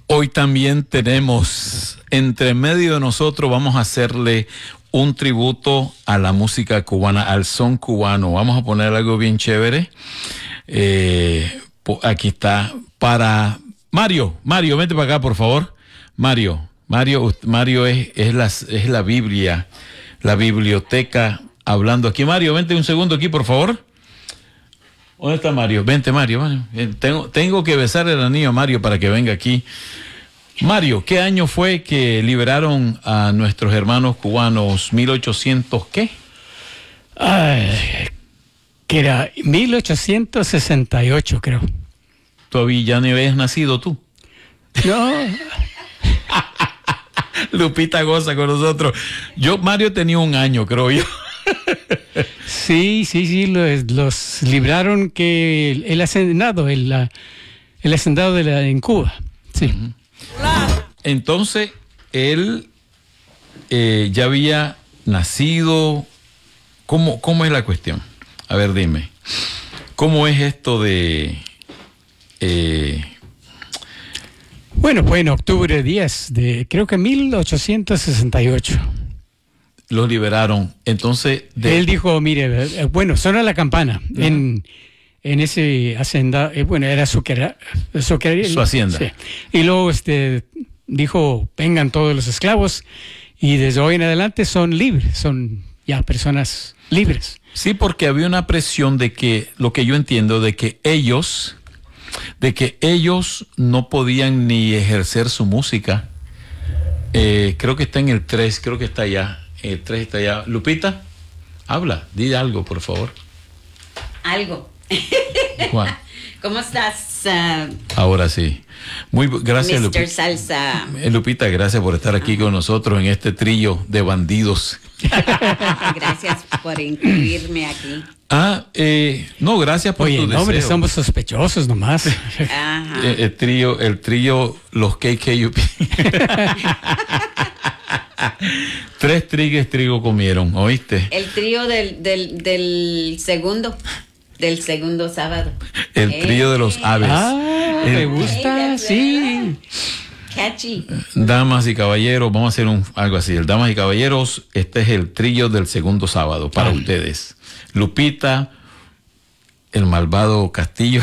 Hoy también tenemos, entre medio de nosotros, vamos a hacerle un tributo a la música cubana, al son cubano. Vamos a poner algo bien chévere. Aquí está para Mario. Mario, vente para acá, por favor. Mario es la Biblia, la biblioteca hablando aquí. Mario, vente un segundo aquí, por favor. ¿Dónde está Mario? Vente, Mario. Tengo que besar el anillo a Mario para que venga aquí. Mario, ¿qué año fue que liberaron a nuestros hermanos cubanos? ¿1800 qué? Que era 1868, creo. ¿Todavía ya no habías nacido tú? No. Lupita goza con nosotros. Mario tenía un año, creo yo. Sí, los libraron que el hacendado en Cuba. Sí. Uh-huh. Entonces, él ya había nacido. ¿Cómo es la cuestión? A ver, dime. ¿Cómo es esto de...? Bueno, fue en octubre 10 de, creo que 1868. Los liberaron. Entonces... Él dijo, mire, bueno, suena la campana. Uh-huh. En ese hacendado, era su hacienda. Sí. Y luego dijo, vengan todos los esclavos y desde hoy en adelante son libres, son ya personas libres. Sí, porque había una presión de que, lo que yo entiendo, de que ellos no podían ni ejercer su música. Creo que está en el 3, creo que está allá. El 3 está allá. Lupita, habla, di algo, por favor. Algo. Juan. ¿Cómo estás? Ahora sí. Gracias, Mr. Lupita. Salsa. Lupita, gracias por estar aquí con nosotros en este trillo de bandidos. Gracias por incluirme aquí. No, gracias por tu deseo. Hombre, somos sospechosos nomás. Ajá. El trío, los KKUP. 3 trigo comieron, ¿oíste? El trío del segundo sábado. El trío de los aves. Me gusta, sí. Catchy. Damas y caballeros, vamos a hacer algo así. Damas y caballeros, este es el trío del segundo sábado para ustedes. Lupita, el malvado Castillo.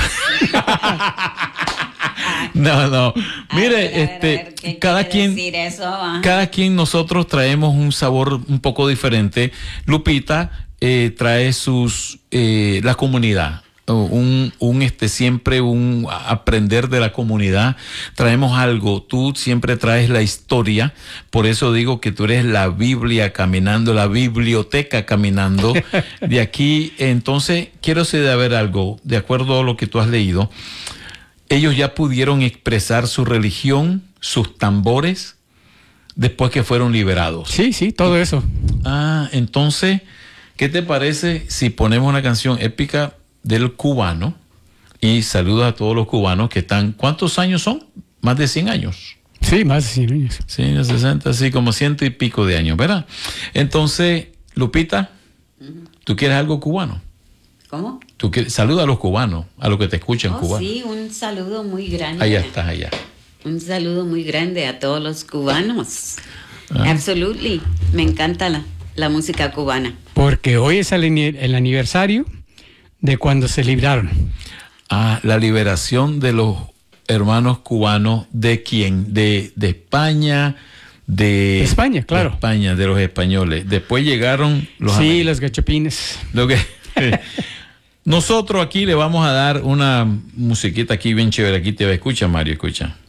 No. Mire, cada quien nosotros traemos un sabor un poco diferente. Lupita trae la comunidad. Siempre un aprender de la comunidad. Traemos algo, tú siempre traes la historia, por eso digo que tú eres la Biblia caminando, la biblioteca caminando de aquí. Entonces quiero saber algo, de acuerdo a lo que tú has leído, ellos ya pudieron expresar su religión, sus tambores, después que fueron liberados. Sí, todo eso. Entonces, ¿qué te parece si ponemos una canción épica del cubano? Y saludos a todos los cubanos que están... ¿Cuántos años son? Más de 100 años. Sí, más de 100 años. Sí, 60, sí, como 100 y pico de años, ¿verdad? Entonces, Lupita, ¿tú quieres algo cubano? ¿Cómo? Saluda a los cubanos, a los que te escuchan cubanos. Sí, un saludo muy grande. Allá estás, allá. Un saludo muy grande a todos los cubanos. Absolutely. Me encanta la música cubana. Porque hoy es el aniversario de cuando se libraron. La liberación de los hermanos cubanos. ¿De quién? De España. De España, claro. De España, de los españoles. Después llegaron los... Sí, los gachapines. Nosotros aquí le vamos a dar una musiquita aquí bien chévere. Aquí te va a escuchar, Mario, escucha.